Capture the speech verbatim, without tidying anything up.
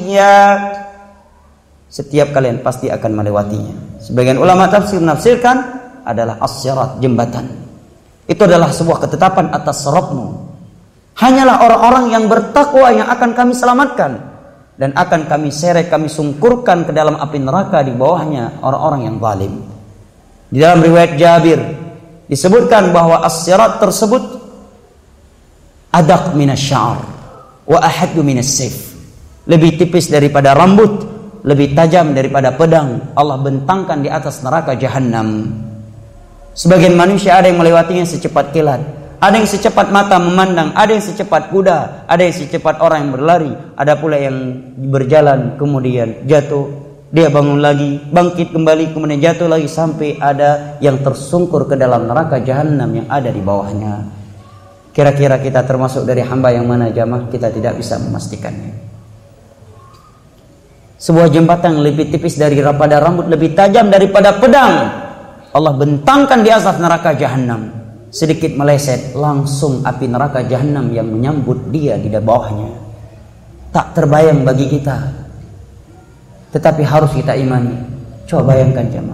iya, setiap kalian pasti akan melewatinya. Sebagian ulama tafsir menafsirkan adalah as-sirat, jembatan. Itu adalah sebuah ketetapan atas siratmu. Hanyalah orang-orang yang bertakwa yang akan kami selamatkan, dan akan kami seret, kami sungkurkan ke dalam api neraka di bawahnya orang-orang yang zalim. Di dalam riwayat Jabir disebutkan bahwa as-sirat tersebut adaq minasy-sya'r wa ahaddu minas-sayf. Lebih tipis daripada rambut, lebih tajam daripada pedang. Allah bentangkan di atas neraka jahanam. Sebagian manusia ada yang melewatinya secepat kilat, ada yang secepat mata memandang, ada yang secepat kuda, ada yang secepat orang yang berlari, ada pula yang berjalan kemudian jatuh, dia bangun lagi, bangkit kembali, kemudian jatuh lagi, sampai ada yang tersungkur ke dalam neraka jahanam yang ada di bawahnya. Kira-kira kita termasuk dari hamba yang mana, jamaah? Kita tidak bisa memastikannya. Sebuah jembatan yang lebih tipis daripada rambut, lebih tajam daripada pedang, Allah bentangkan di atas neraka jahanam. Sedikit meleset, langsung api neraka jahanam yang menyambut dia di bawahnya. Tak terbayang bagi kita, tetapi harus kita imani. Coba bayangkan jemaah,